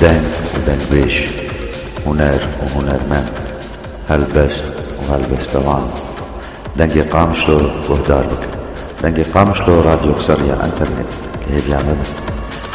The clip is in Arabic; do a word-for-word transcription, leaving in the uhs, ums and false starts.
دنگ ودنگبيش، هنر وهنرمند، هلبست وهلبستوان. دنگی قامشلو وهدار بك، دنگی قامشلو راديو كسرية انترنت، هي بيعمل